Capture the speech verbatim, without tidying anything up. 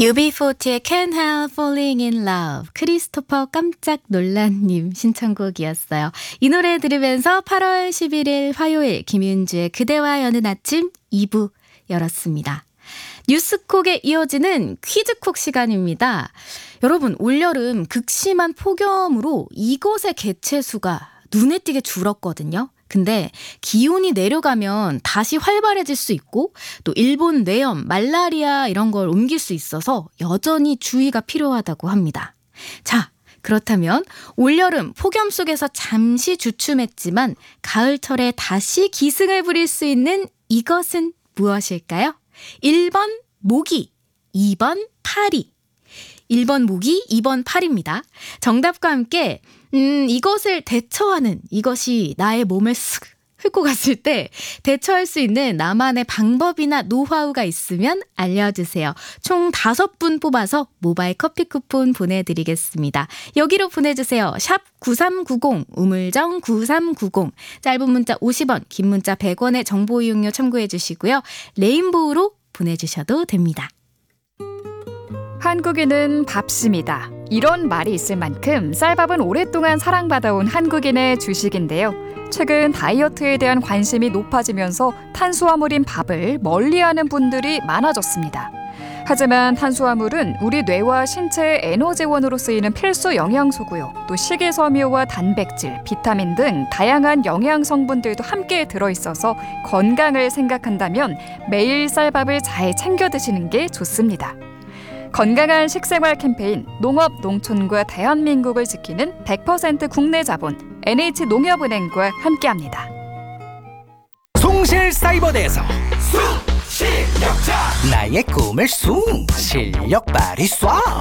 유비포티의 Can't Help Falling in Love, 크리스토퍼 깜짝 놀란님 신청곡이었어요. 이 노래 들으면서 팔월 십일일 화요일 김윤주의 그대와 여는 아침 이 부 열었습니다. 뉴스콕에 이어지는 퀴즈콕 시간입니다. 여러분, 올여름 극심한 폭염으로 이곳의 개체수가 눈에 띄게 줄었거든요. 근데 기온이 내려가면 다시 활발해질 수 있고 또 일본 뇌염, 말라리아 이런 걸 옮길 수 있어서 여전히 주의가 필요하다고 합니다. 자, 그렇다면 올여름 폭염 속에서 잠시 주춤했지만 가을철에 다시 기승을 부릴 수 있는 이것은 무엇일까요? 일 번 모기, 이 번 파리. 일 번 모기, 이 번 파리입니다. 정답과 함께 음, 이것을 대처하는, 이것이 나의 몸을 쓱 훑고 갔을 때 대처할 수 있는 나만의 방법이나 노하우가 있으면 알려주세요. 총 다섯 분 뽑아서 모바일 커피 쿠폰 보내드리겠습니다. 여기로 보내주세요. 샵 구삼구공, 우물정 구삼구공. 짧은 문자 오십 원, 긴 문자 백 원의 정보 이용료 참고해 주시고요. 레인보우로 보내주셔도 됩니다. 한국인은 밥심이다. 이런 말이 있을 만큼 쌀밥은 오랫동안 사랑받아온 한국인의 주식인데요. 최근 다이어트에 대한 관심이 높아지면서 탄수화물인 밥을 멀리하는 분들이 많아졌습니다. 하지만 탄수화물은 우리 뇌와 신체의 에너지원으로 쓰이는 필수 영양소고요. 또 식이섬유와 단백질, 비타민 등 다양한 영양 성분들도 함께 들어있어서 건강을 생각한다면 매일 쌀밥을 잘 챙겨 드시는 게 좋습니다. 건강한 식생활 캠페인 농업 농촌과 대한민국을 지키는 백 퍼센트 국내 자본 엔에이치농협은행과 함께합니다. 송실사이버대에서 쑥 실력자 나의 꿈을 쑥 실력 발휘 쏴